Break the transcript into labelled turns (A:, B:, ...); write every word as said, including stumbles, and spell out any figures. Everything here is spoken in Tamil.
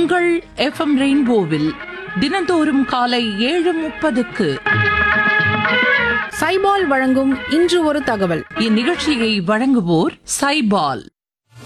A: உங்கள் எஃப்எம் ரெயின்போவில் தினந்தோறும் காலை ஏழு முப்பதுக்கு
B: சைபால் வழங்கும் இன்று ஒரு தகவல்.
A: இந்நிகழ்ச்சியை வழங்குவோர் சைபால்.